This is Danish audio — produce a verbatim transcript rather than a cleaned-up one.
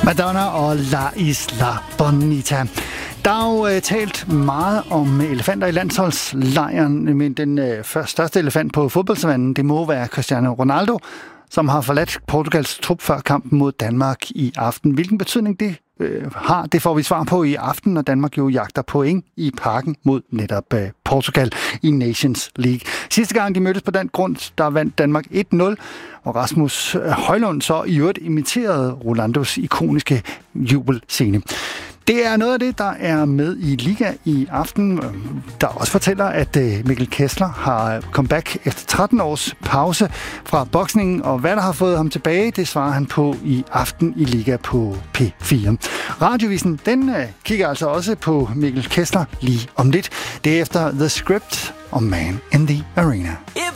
Madonna og La Isla Bonita. Der er jo øh, talt meget om elefanter i landsholdslejren, men den øh, første, største elefant på fodboldsavannen, det må være Cristiano Ronaldo, som har forladt Portugals trup før kampen mod Danmark i aften. Hvilken betydning det øh, har, det får vi svar på i aften, når Danmark jo jagter point i parken mod netop øh, Portugal i Nations League. Sidste gang de mødtes på den grund, der vandt Danmark et nul, og Rasmus Højlund så i øvrigt imiterede Ronaldos ikoniske jubelscene. Det er noget af det, der er med i Liga i aften, der også fortæller, at Mikkel Kessler har comeback efter tretten års pause fra boksningen, og hvad der har fået ham tilbage, det svarer han på i aften i Liga på P fire. Radiovisen, den kigger altså også på Mikkel Kessler lige om lidt. Det er efter The Script og Man in the Arena.